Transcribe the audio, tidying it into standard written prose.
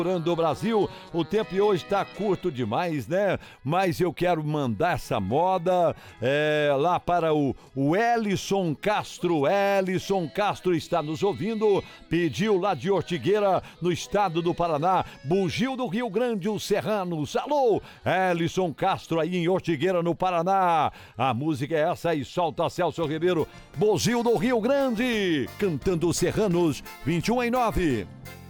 do Brasil, o tempo hoje está curto demais, né? Mas eu quero mandar essa moda lá para o Elison Castro. Elison Castro está nos ouvindo, pediu lá de Ortigueira, no estado do Paraná, Bugio do Rio Grande, os Serranos. Alô, Elison Castro aí em Ortigueira, no Paraná. A música é essa aí, solta Celso Ribeiro, Bugio do Rio Grande, cantando os Serranos, 21:09.